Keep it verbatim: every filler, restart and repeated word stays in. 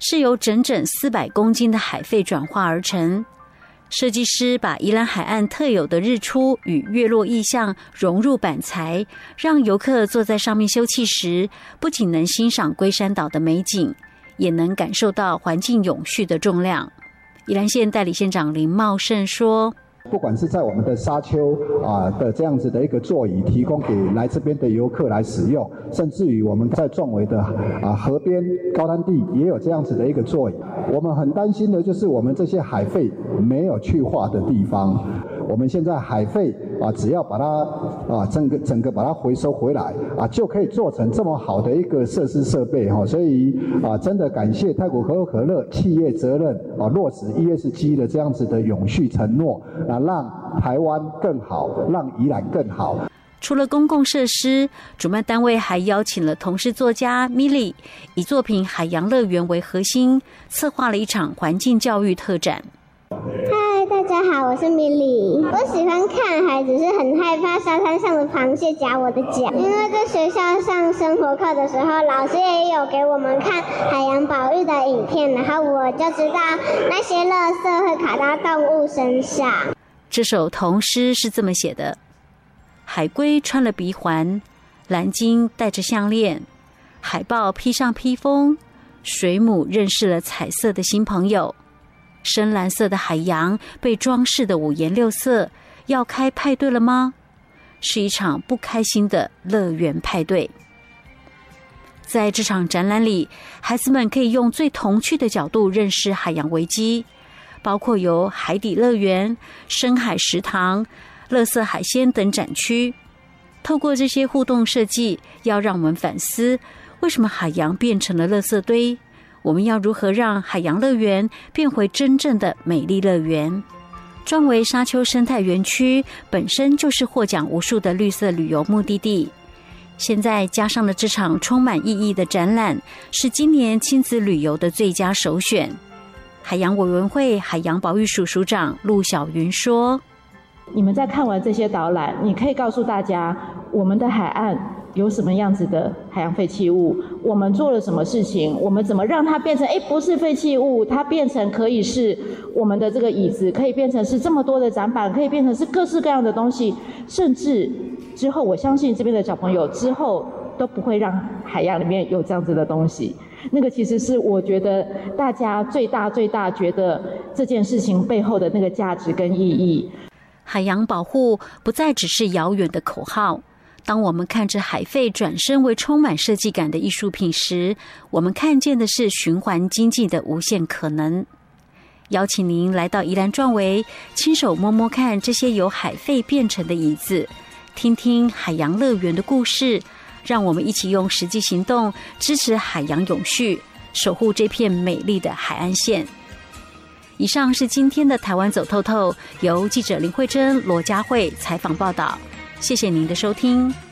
是由整整四百公斤的海废转化而成。设计师把宜兰海岸特有的日出与月落意象融入板材，让游客坐在上面休憩时，不仅能欣赏龟山岛的美景，也能感受到环境永续的重量。宜兰县代理县长林茂盛说， 不管是在我们的沙丘啊的这样子的一个座椅提供给来这边的游客来使用，甚至于我们在壮围的啊河边高滩地也有这样子的一个座椅。我们很担心的就是我们这些海废没有去化的地方。我们现在海废啊，只要把它啊整个整个把它回收回来啊，就可以做成这么好的一个设施设备哈。所以啊，真的感谢太古可口可乐企业责任啊，落实 E S G 的这样子的永续承诺啊，让台湾更好，让宜兰更好。 除了公共设施，主办单位还邀请了同事作家 Milly， 以作品《海洋乐园》为核心，策划了一场环境教育特展。 嗨，大家好，我是 Milly。我喜欢看海，只是很害怕沙滩上的螃蟹夹我的脚。因为在学校上生活课的时候，老师也有给我们看海洋保育的影片，然后我就知道那些垃圾会卡到动物身上。 这首童诗是这么写的：海龟穿了鼻环，蓝鲸戴着项链，海豹披上披风，水母认识了彩色的新朋友。深蓝色的海洋被装饰的五颜六色，要开派对了吗？是一场不开心的乐园派对。在这场展览里，孩子们可以用最童趣的角度认识海洋危机，包括有海底乐园、深海食堂、垃圾海鲜等展区。透过这些互动设计，要让我们反思，为什么海洋变成了垃圾堆？我们要如何让海洋乐园变回真正的美丽乐园？壮围沙丘生态园区本身就是获奖无数的绿色旅游目的地，现在加上了这场充满意义的展览，是今年亲子旅游的最佳首选。海洋委员会海洋保育署署长陆小云说， 你们在看完这些导览，你可以告诉大家我们的海岸有什么样子的海洋废弃物，我们做了什么事情，我们怎么让它变成，哎，不是废弃物，它变成可以是我们的这个椅子，可以变成是这么多的展板，可以变成是各式各样的东西，甚至之后我相信这边的小朋友之后都不会让海洋里面有这样子的东西。那个其实是我觉得大家最大最大觉得这件事情背后的那个价值跟意义。 海洋保护不再只是遥远的口号，当我们看着海废转身为充满设计感的艺术品时，我们看见的是循环经济的无限可能。邀请您来到宜兰壮围，亲手摸摸看这些由海废变成的椅子，听听海洋乐园的故事，让我们一起用实际行动支持海洋永续，守护这片美丽的海岸线。以上是今天的台湾走透透，由记者林慧珍、罗佳慧采访报道。谢谢您的收听。